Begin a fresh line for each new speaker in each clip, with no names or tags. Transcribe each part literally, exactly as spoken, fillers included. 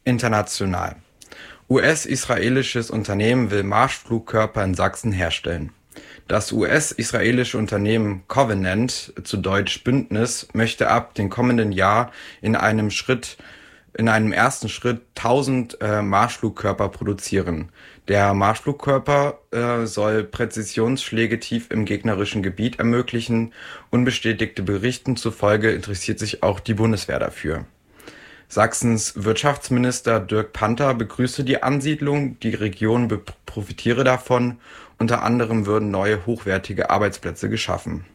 International. U S-israelisches Unternehmen will Marschflugkörper in Sachsen herstellen. Das U S-israelische Unternehmen Covenant, zu Deutsch Bündnis, möchte ab dem kommenden Jahr in einem Schritt, in einem ersten Schritt tausend äh, Marschflugkörper produzieren. Der Marschflugkörper äh, soll Präzisionsschläge tief im gegnerischen Gebiet ermöglichen. Unbestätigte Berichten zufolge interessiert sich auch die Bundeswehr dafür. Sachsens Wirtschaftsminister Dirk Panther begrüßte die Ansiedlung, die Region profitiere davon, unter anderem würden neue hochwertige Arbeitsplätze geschaffen.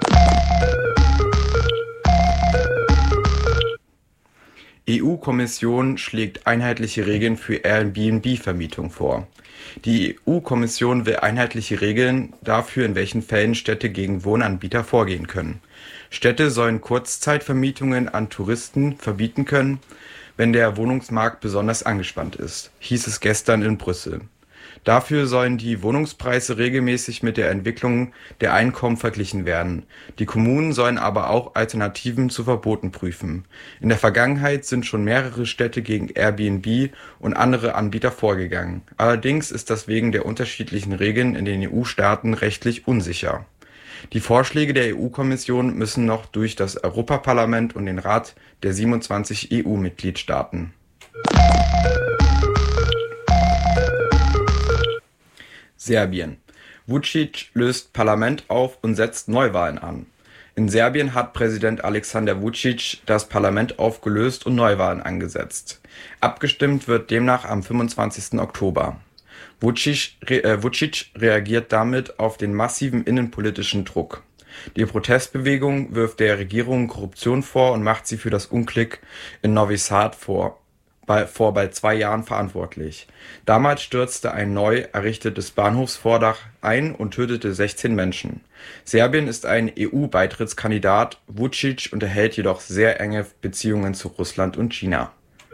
E U-Kommission schlägt einheitliche Regeln für Airbnb-Vermietung vor. Die E U-Kommission will einheitliche Regeln dafür, in welchen Fällen Städte gegen Wohnanbieter vorgehen können. Städte sollen Kurzzeitvermietungen an Touristen verbieten können, wenn der Wohnungsmarkt besonders angespannt ist, hieß es gestern in Brüssel. Dafür sollen die Wohnungspreise regelmäßig mit der Entwicklung der Einkommen verglichen werden. Die Kommunen sollen aber auch Alternativen zu Verboten prüfen. In der Vergangenheit sind schon mehrere Städte gegen Airbnb und andere Anbieter vorgegangen. Allerdings ist das wegen der unterschiedlichen Regeln in den E U-Staaten rechtlich unsicher. Die Vorschläge der E U-Kommission müssen noch durch das Europaparlament und den Rat der siebenundzwanzig E U-Mitgliedstaaten. Serbien. Vučić löst Parlament auf und setzt Neuwahlen an. In Serbien hat Präsident Aleksandar Vučić das Parlament aufgelöst und Neuwahlen angesetzt. Abgestimmt wird demnach am fünfundzwanzigsten Oktober. Vučić, re, äh, Vučić reagiert damit auf den massiven innenpolitischen Druck. Die Protestbewegung wirft der Regierung Korruption vor und macht sie für das Unglück in Novi Sad vor. Bei, vor bald zwei Jahren verantwortlich. Damals stürzte ein neu errichtetes Bahnhofsvordach ein und tötete sechzehn Menschen. Serbien ist ein E U-Beitrittskandidat, Vučić unterhält jedoch sehr enge Beziehungen zu Russland und China.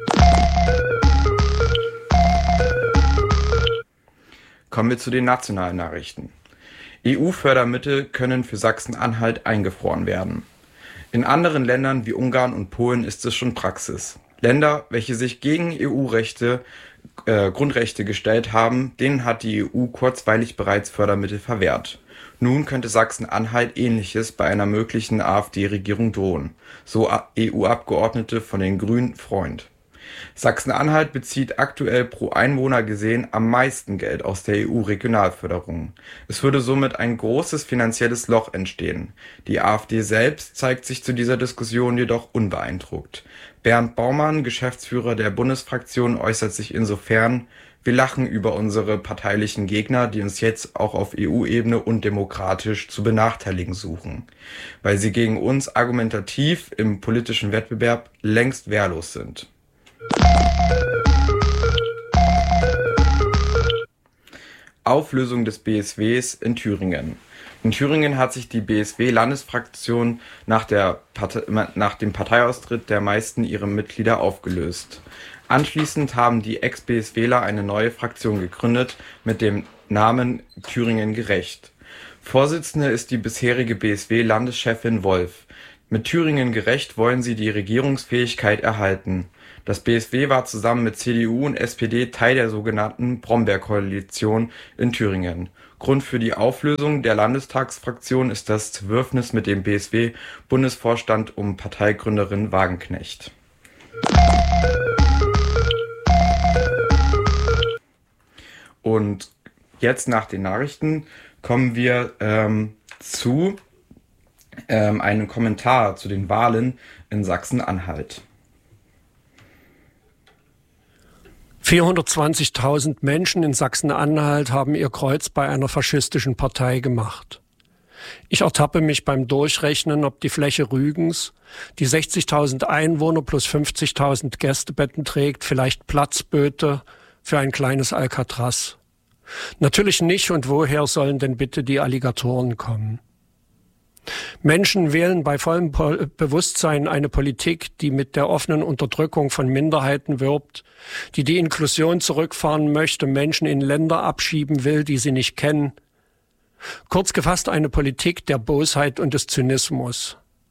Kommen wir zu den nationalen Nachrichten. E U-Fördermittel können für Sachsen-Anhalt eingefroren werden. In anderen Ländern wie Ungarn und Polen ist es schon Praxis. Länder, welche sich gegen E U-Rechte, äh, Grundrechte gestellt haben, denen hat die E U kurzweilig bereits Fördermittel verwehrt. Nun könnte Sachsen-Anhalt Ähnliches bei einer möglichen AfD-Regierung drohen, so E U-Abgeordnete von den Grünen Freund. Sachsen-Anhalt bezieht aktuell pro Einwohner gesehen am meisten Geld aus der E U-Regionalförderung. Es würde somit ein großes finanzielles Loch entstehen. Die AfD selbst zeigt sich zu dieser Diskussion jedoch unbeeindruckt. Bernd Baumann, Geschäftsführer der Bundesfraktion, äußert sich insofern: Wir lachen über unsere parteilichen Gegner, die uns jetzt auch auf E U-Ebene undemokratisch zu benachteiligen suchen, weil sie gegen uns argumentativ im politischen Wettbewerb längst wehrlos sind. Auflösung des B S Ws in Thüringen. In Thüringen hat sich die B S W-Landesfraktion nach, der Partei, nach dem Parteiaustritt der meisten ihrer Mitglieder aufgelöst. Anschließend haben die Ex-BSWler eine neue Fraktion gegründet mit dem Namen Thüringen Gerecht. Vorsitzende ist die bisherige B S W-Landeschefin Wolf. Mit Thüringen Gerecht wollen sie die Regierungsfähigkeit erhalten. Das B S W war zusammen mit C D U und S P D Teil der sogenannten Brombeerkoalition in Thüringen. Grund für die Auflösung der Landestagsfraktion ist das Zerwürfnis mit dem B S W-Bundesvorstand um Parteigründerin Wagenknecht. Und jetzt nach den Nachrichten kommen wir ähm, zu ähm, einem Kommentar zu den Wahlen in Sachsen-Anhalt.
vierhundertzwanzigtausend Menschen in Sachsen-Anhalt haben ihr Kreuz bei einer faschistischen Partei gemacht. Ich ertappe mich beim Durchrechnen, ob die Fläche Rügens, die sechzigtausend Einwohner plus fünfzigtausend Gästebetten trägt, vielleicht Platz böte für ein kleines Alcatraz. Natürlich nicht, und woher sollen denn bitte die Alligatoren kommen? Menschen wählen bei vollem Bewusstsein eine Politik, die mit der offenen Unterdrückung von Minderheiten wirbt, die die Inklusion zurückfahren möchte, Menschen in Länder abschieben will, die sie nicht kennen. Kurz gefasst eine Politik der Bosheit und des Zynismus.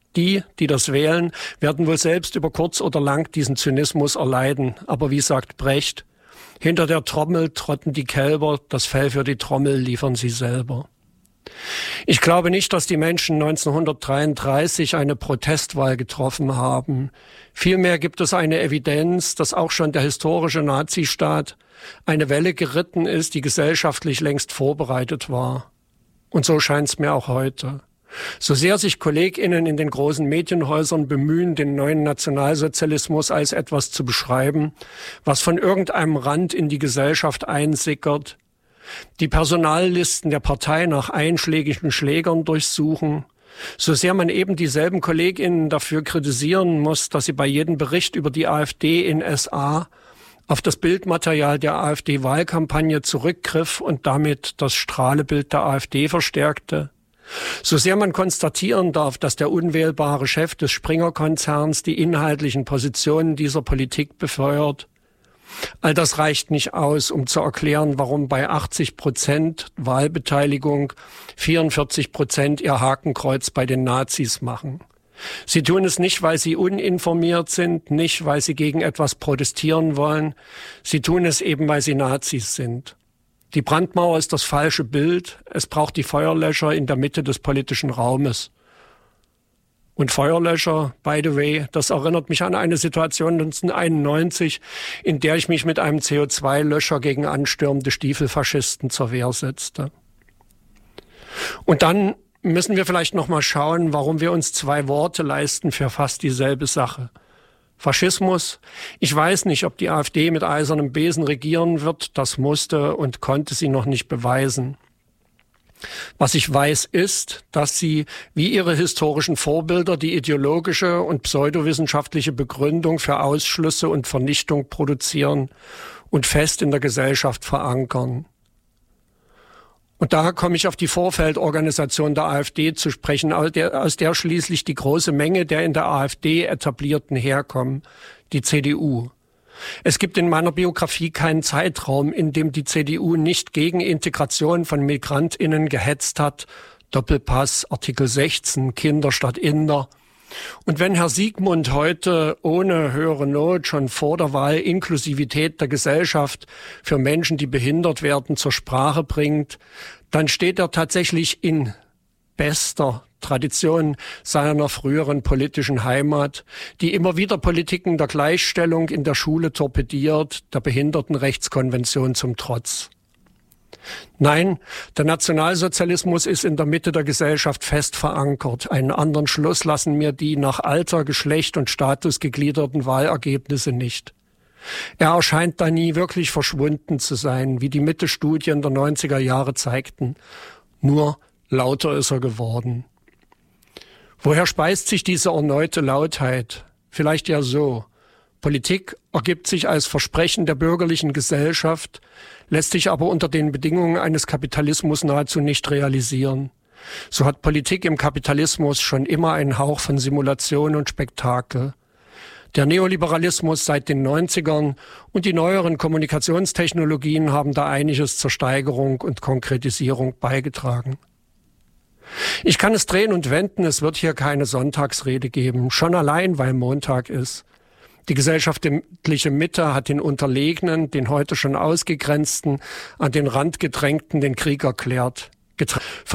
Die, die das wählen, werden wohl selbst über kurz oder lang diesen Zynismus erleiden. Aber wie sagt Brecht, hinter der Trommel trotten die Kälber, das Fell für die Trommel liefern sie selber. Ich glaube nicht, dass die Menschen neunzehnhundertdreiunddreißig eine Protestwahl getroffen haben. Vielmehr gibt es eine Evidenz, dass auch schon der historische Nazistaat eine Welle geritten ist, die gesellschaftlich längst vorbereitet war. Und so scheint es mir auch heute. So sehr sich KollegInnen in den großen Medienhäusern bemühen, den neuen Nationalsozialismus als etwas zu beschreiben, was von irgendeinem Rand in die Gesellschaft einsickert, die Personallisten der Partei nach einschlägigen Schlägern durchsuchen, so sehr man eben dieselben KollegInnen dafür kritisieren muss, dass sie bei jedem Bericht über die AfD in S A auf das Bildmaterial der AfD-Wahlkampagne zurückgriff und damit das Strahlebild der AfD verstärkte. So sehr man konstatieren darf, dass der unwählbare Chef des Springer-Konzerns die inhaltlichen Positionen dieser Politik befeuert. All das reicht nicht aus, um zu erklären, warum bei achtzig Prozent Wahlbeteiligung vierundvierzig Prozent ihr Hakenkreuz bei den Nazis machen. Sie tun es nicht, weil sie uninformiert sind, nicht, weil sie gegen etwas protestieren wollen. Sie tun es eben, weil sie Nazis sind. Die Brandmauer ist das falsche Bild. Es braucht die Feuerlöscher in der Mitte des politischen Raumes. Und Feuerlöscher, by the way, das erinnert mich an eine Situation neunzehnhunderteinundneunzig, in der ich mich mit einem C O zwei Löscher gegen anstürmende Stiefelfaschisten zur Wehr setzte. Und dann müssen wir vielleicht noch mal schauen, warum wir uns zwei Worte leisten für fast dieselbe Sache. Faschismus. Ich weiß nicht, ob die AfD mit eisernem Besen regieren wird. Das musste und konnte sie noch nicht beweisen. Was ich weiß, ist, dass sie, wie ihre historischen Vorbilder, die ideologische und pseudowissenschaftliche Begründung für Ausschlüsse und Vernichtung produzieren und fest in der Gesellschaft verankern. Und daher komme ich auf die Vorfeldorganisation der AfD zu sprechen, aus der, aus der schließlich die große Menge der in der AfD etablierten herkommen, die C D U. Es gibt in meiner Biografie keinen Zeitraum, in dem die C D U nicht gegen Integration von MigrantInnen gehetzt hat. Doppelpass, Artikel sechzehn, Kinder statt Inder. Und wenn Herr Siegmund heute ohne höhere Not schon vor der Wahl Inklusivität der Gesellschaft für Menschen, die behindert werden, zur Sprache bringt, dann steht er tatsächlich in bester Tradition seiner früheren politischen Heimat, die immer wieder Politiken der Gleichstellung in der Schule torpediert, der Behindertenrechtskonvention zum Trotz. Nein, der Nationalsozialismus ist in der Mitte der Gesellschaft fest verankert. Einen anderen Schluss lassen mir die nach Alter, Geschlecht und Status gegliederten Wahlergebnisse nicht. Er erscheint da nie wirklich verschwunden zu sein, wie die Mitte-Studien der neunziger Jahre zeigten. Nur lauter ist er geworden. Woher speist sich diese erneute Lautheit? Vielleicht ja so. Politik ergibt sich als Versprechen der bürgerlichen Gesellschaft, lässt sich aber unter den Bedingungen eines Kapitalismus nahezu nicht realisieren. So hat Politik im Kapitalismus schon immer einen Hauch von Simulation und Spektakel. Der Neoliberalismus seit den neunzigern und die neueren Kommunikationstechnologien haben da einiges zur Steigerung und Konkretisierung beigetragen. Ich kann es drehen und wenden, es wird hier keine Sonntagsrede geben, schon allein, weil Montag ist. Die gesellschaftliche Mitte hat den Unterlegenen, den heute schon Ausgegrenzten, an den Rand gedrängten den Krieg erklärt.